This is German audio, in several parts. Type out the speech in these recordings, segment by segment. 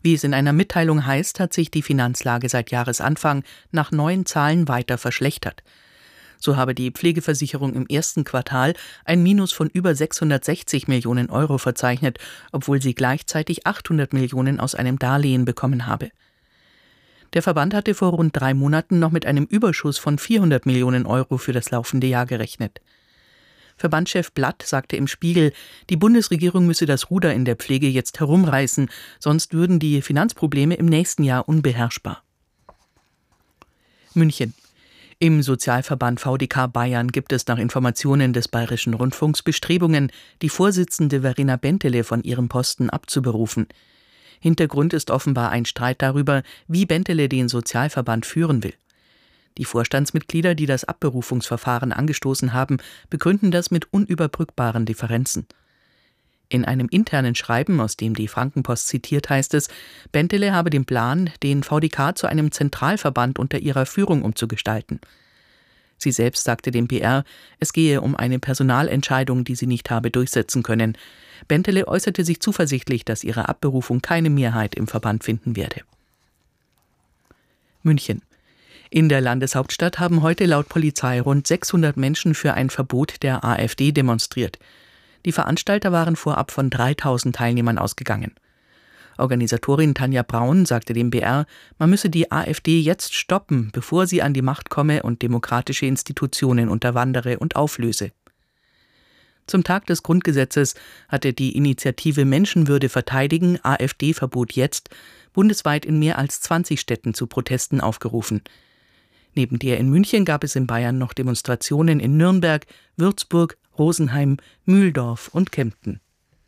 Wie es in einer Mitteilung heißt, hat sich die Finanzlage seit Jahresanfang nach neuen Zahlen weiter verschlechtert. So habe die Pflegeversicherung im ersten Quartal ein Minus von über 660 Millionen Euro verzeichnet, obwohl sie gleichzeitig 800 Millionen aus einem Darlehen bekommen habe. Der Verband hatte vor rund 3 Monaten noch mit einem Überschuss von 400 Millionen Euro für das laufende Jahr gerechnet. Verbandschef Blatt sagte im Spiegel, die Bundesregierung müsse das Ruder in der Pflege jetzt herumreißen, sonst würden die Finanzprobleme im nächsten Jahr unbeherrschbar. München. Im Sozialverband VdK Bayern gibt es nach Informationen des Bayerischen Rundfunks Bestrebungen, die Vorsitzende Verena Bentele von ihrem Posten abzuberufen. Hintergrund ist offenbar ein Streit darüber, wie Bentele den Sozialverband führen will. Die Vorstandsmitglieder, die das Abberufungsverfahren angestoßen haben, begründen das mit unüberbrückbaren Differenzen. In einem internen Schreiben, aus dem die Frankenpost zitiert, heißt es, Bentele habe den Plan, den VdK zu einem Zentralverband unter ihrer Führung umzugestalten. Sie selbst sagte dem BR, es gehe um eine Personalentscheidung, die sie nicht habe durchsetzen können. Bentele äußerte sich zuversichtlich, dass ihre Abberufung keine Mehrheit im Verband finden werde. München. In der Landeshauptstadt haben heute laut Polizei rund 600 Menschen für ein Verbot der AfD demonstriert. Die Veranstalter waren vorab von 3000 Teilnehmern ausgegangen. Organisatorin Tanja Braun sagte dem BR, man müsse die AfD jetzt stoppen, bevor sie an die Macht komme und demokratische Institutionen unterwandere und auflöse. Zum Tag des Grundgesetzes hatte die Initiative Menschenwürde verteidigen, AfD-Verbot jetzt, bundesweit in mehr als 20 Städten zu Protesten aufgerufen. Neben der in München gab es in Bayern noch Demonstrationen in Nürnberg, Würzburg, Rosenheim, Mühldorf und Kempten.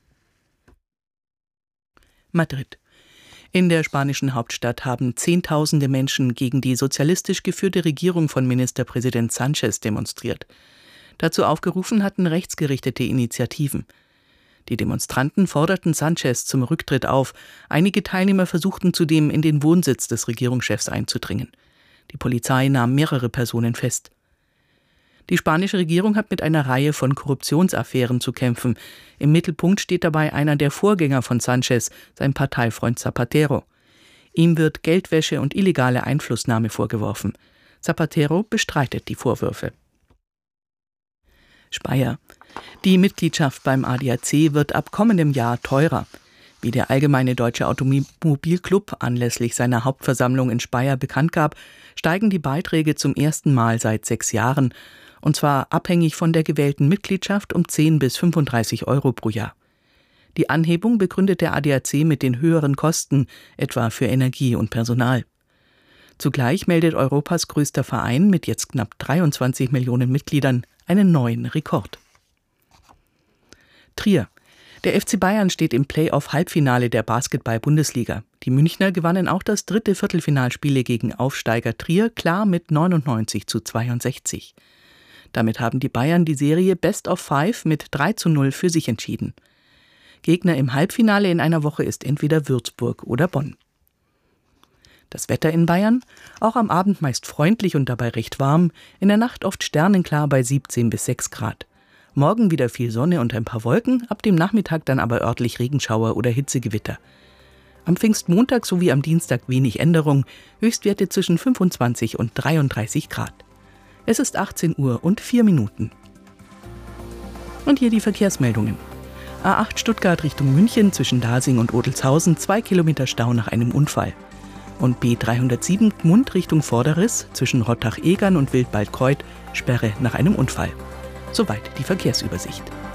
Madrid. In der spanischen Hauptstadt haben Zehntausende Menschen gegen die sozialistisch geführte Regierung von Ministerpräsident Sánchez demonstriert. Dazu aufgerufen hatten rechtsgerichtete Initiativen. Die Demonstranten forderten Sánchez zum Rücktritt auf. Einige Teilnehmer versuchten zudem, in den Wohnsitz des Regierungschefs einzudringen. Die Polizei nahm mehrere Personen fest. Die spanische Regierung hat mit einer Reihe von Korruptionsaffären zu kämpfen. Im Mittelpunkt steht dabei einer der Vorgänger von Sánchez, sein Parteifreund Zapatero. Ihm wird Geldwäsche und illegale Einflussnahme vorgeworfen. Zapatero bestreitet die Vorwürfe. Speyer. Die Mitgliedschaft beim ADAC wird ab kommendem Jahr teurer. Wie der Allgemeine Deutsche Automobilclub anlässlich seiner Hauptversammlung in Speyer bekannt gab, steigen die Beiträge zum ersten Mal seit 6 Jahren, und zwar abhängig von der gewählten Mitgliedschaft um 10 bis 35 Euro pro Jahr. Die Anhebung begründet der ADAC mit den höheren Kosten, etwa für Energie und Personal. Zugleich meldet Europas größter Verein mit jetzt knapp 23 Millionen Mitgliedern einen neuen Rekord. Trier. Der FC Bayern steht im Play-off-Halbfinale der Basketball-Bundesliga. Die Münchner gewannen auch das 3. Viertelfinalspiel gegen Aufsteiger Trier klar mit 99:62. Damit haben die Bayern die Serie Best of 5 mit 3:0 für sich entschieden. Gegner im Halbfinale in einer Woche ist entweder Würzburg oder Bonn. Das Wetter in Bayern? Auch am Abend meist freundlich und dabei recht warm, in der Nacht oft sternenklar bei 17 bis 6 Grad. Morgen wieder viel Sonne und ein paar Wolken, ab dem Nachmittag dann aber örtlich Regenschauer oder Hitzegewitter. Am Pfingstmontag sowie am Dienstag wenig Änderung, Höchstwerte zwischen 25 und 33 Grad. Es ist 18 Uhr und 4 Minuten. Und hier die Verkehrsmeldungen. A8 Stuttgart Richtung München zwischen Dasing und Odelshausen, 2 Kilometer Stau nach einem Unfall. Und B307 Gmund Richtung Vorderriss zwischen Rottach-Egern und Wildwaldkreuth, Sperre nach einem Unfall. Soweit die Verkehrsübersicht.